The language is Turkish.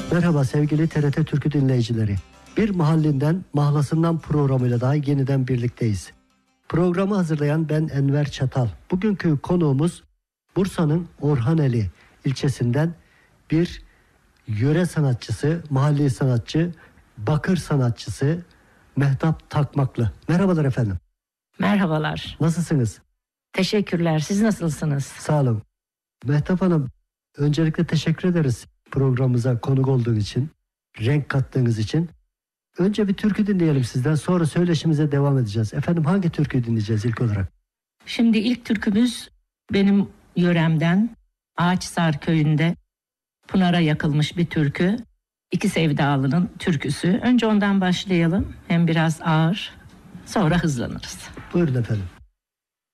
Merhaba sevgili TRT Türkü dinleyicileri. Bir mahallinden mahlasından programıyla daha yeniden birlikteyiz. Programı hazırlayan ben Enver Çatal. Bugünkü konuğumuz Bursa'nın Orhaneli ilçesinden bir yöre sanatçısı, mahalli sanatçı, bakır sanatçısı Mehtap Takmaklı. Merhabalar efendim. Merhabalar. Nasılsınız? Teşekkürler. Siz nasılsınız? Sağ olun. Mehtap Hanım, öncelikle teşekkür ederiz programımıza konuk olduğun için, renk kattığınız için. Önce bir türkü dinleyelim sizden, sonra söyleşimize devam edeceğiz. Efendim hangi türküyü dinleyeceğiz ilk olarak? Şimdi ilk türkümüz benim yöremden Ağaçsar köyünde Pınar'a yakılmış bir türkü. İki Sevdalı'nın türküsü. Önce ondan başlayalım. Hem biraz ağır, sonra hızlanırız. Buyurun efendim.